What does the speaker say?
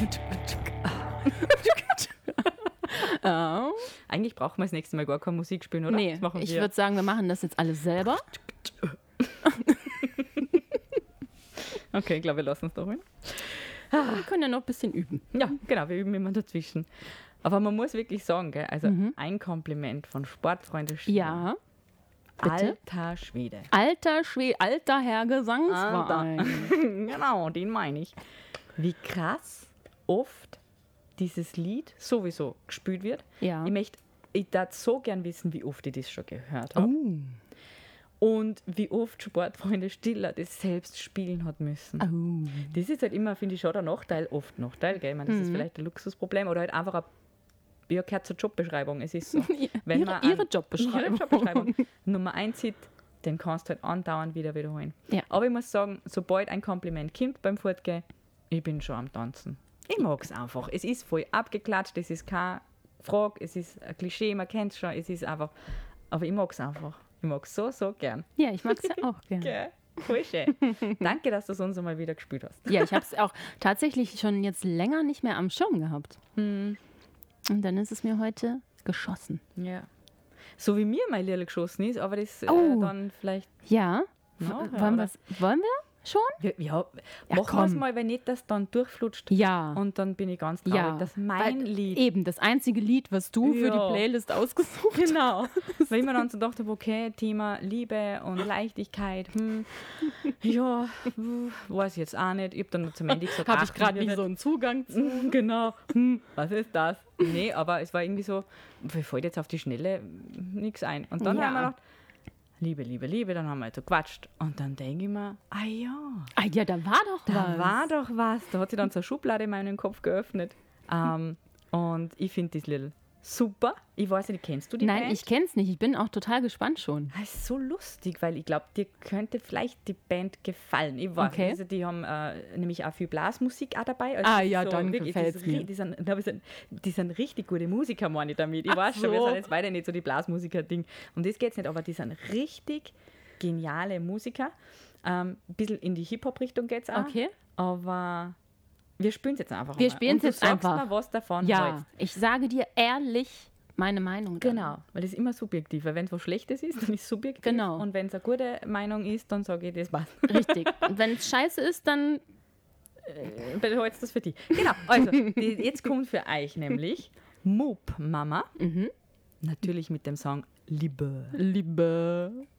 Eigentlich brauchen wir das nächste Mal gar keine Musik spielen, oder? Nee, ich würde sagen, wir machen das jetzt alles selber. Okay, ich glaube, wir lassen es doch hin. Wir können ja noch ein bisschen üben. Ja, genau, wir üben immer dazwischen. Aber man muss wirklich sagen, gell, also ein Kompliment von Sportfreunde Schwede. Ja, bitte. Alter Schwede. Alter Herr Gesangsverein. Genau, den meine ich. Wie krass oft dieses Lied sowieso gespielt wird. Ja. Ich darf so gern wissen, wie oft ich das schon gehört habe. Und wie oft Sportfreunde Stiller das selbst spielen hat müssen. Das ist halt immer, finde ich, schon der Nachteil, oft Nachteil, gell? Ich meine, das ist vielleicht ein Luxusproblem oder halt einfach gehört zur Jobbeschreibung. Es ist so, wenn man ihre Jobbeschreibung. Nummer 1 sieht, den kannst du halt andauernd wieder wiederholen. Ja. Aber ich muss sagen, sobald ein Kompliment kommt beim Fortgehen, ich bin schon am Tanzen. Ich mag es einfach. Es ist voll abgeklatscht, es ist keine Frage, es ist ein Klischee, man kennt es schon, es ist einfach, aber ich mag es einfach. Ich mag es so gern. Ja, ich mag es ja auch gern. Okay. Voll schön. Danke, dass du es uns einmal wieder gespielt hast. Ja, ich habe es auch tatsächlich schon jetzt länger nicht mehr am Schirm gehabt. Und dann ist es mir heute geschossen. Ja. So wie mir mein Lied geschossen ist, aber das dann vielleicht... Ja, wollen wir schon? Ja, machen wir es mal, wenn nicht, dass dann durchflutscht. Ja. Und dann bin ich ganz traurig, dass mein Lied... Eben, das einzige Lied, was du für die Playlist ausgesucht hast. Genau. Weil ich mir dann so dachte, okay, Thema Liebe und Leichtigkeit, ja, weiß ich jetzt auch nicht. Ich habe dann zum Ende gesagt, habe ich gerade nicht so einen Zugang zu. Genau, was ist das? Nee, aber es war irgendwie so, mir fällt jetzt auf die Schnelle nichts ein. Und dann haben wir gedacht, Liebe, dann haben wir halt so gequatscht. Und dann denke ich mir, ja, da war doch was. Da hat sich dann so eine Schublade in meinem Kopf geöffnet. Und ich finde das Lied super. Ich weiß nicht, kennst du die Band? Nein, ich kenn's nicht. Ich bin auch total gespannt schon. Das ist so lustig, weil ich glaube, dir könnte vielleicht die Band gefallen. Ich weiß, also die haben nämlich auch viel Blasmusik auch dabei. Also dann gefällt es mir. Die sind richtig gute Musiker, meine ich damit. Ich weiß schon, wir sind jetzt beide nicht so die Blasmusiker-Ding. Um das geht es nicht, aber die sind richtig geniale Musiker. Ein bisschen in die Hip-Hop-Richtung geht es auch. Okay. Aber... Wir spielen es jetzt einfach Wir spielen es jetzt einfach. Du sagst mal was davon. Ja, hältst. ich sage dir ehrlich meine Meinung. Dann. Genau, weil das ist immer subjektiv. Weil wenn es was Schlechtes ist, dann ist es subjektiv. Genau. Und wenn es eine gute Meinung ist, dann sage ich, das passt. Richtig. Und wenn es scheiße ist, dann... behaltst das für dich. Genau, also jetzt kommt für euch nämlich Moop Mama. Natürlich mit dem Song Liebe.